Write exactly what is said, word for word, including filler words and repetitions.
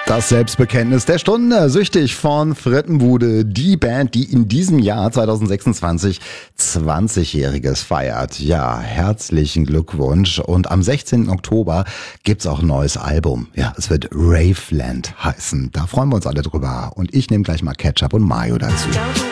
Das Selbstbekenntnis der Stunde, süchtig von Frittenbude, die Band, die in diesem Jahr zwanzig sechsundzwanzig zwanzigjähriges feiert. Ja, herzlichen Glückwunsch. Und am sechzehnten Oktober gibt's auch ein neues Album. Ja, es wird Raveland heißen. Da freuen wir uns alle drüber. Und ich nehme gleich mal Ketchup und Mayo dazu.